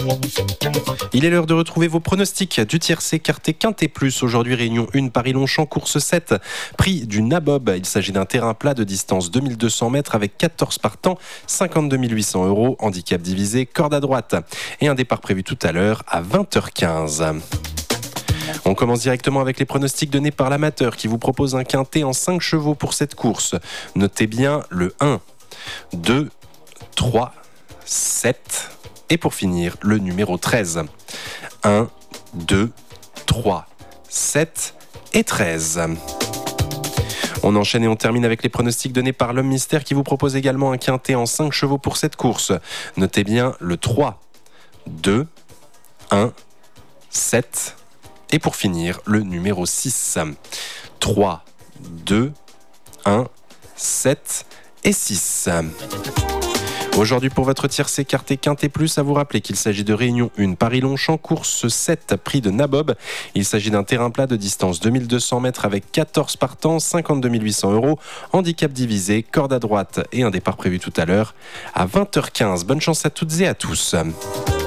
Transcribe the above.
Il est l'heure de retrouver vos pronostics du tiercé Quartet Quintet Plus. Aujourd'hui, réunion 1, Paris-Longchamp, course 7. Prix du Nabob. Il s'agit d'un terrain plat de distance 2200 mètres avec 14 partants, 52 800 €. Handicap divisé, corde à droite. Et un départ prévu tout à l'heure à 20h15. On commence directement avec les pronostics donnés par l'amateur qui vous propose un quintet en 5 chevaux pour cette course. Notez bien le 1, 2, 3, 7 et pour finir le numéro 13. 1, 2, 3, 7 et 13. On enchaîne et on termine avec les pronostics donnés par l'homme mystère qui vous propose également un quintet en 5 chevaux pour cette course. Notez bien le 3, 2, 1, 7 et pour finir le numéro 6. 3, 2, 1, 7 et 6. Aujourd'hui pour votre tiercé Quartet Quintet Plus, à vous rappeler qu'il s'agit de réunion 1, Paris-Longchamp, course 7, prix de Nabob. Il s'agit d'un terrain plat de distance 2200 mètres avec 14 partants, 52 800 €. Handicap divisé, corde à droite et un départ prévu tout à l'heure à 20h15. Bonne chance à toutes et à tous.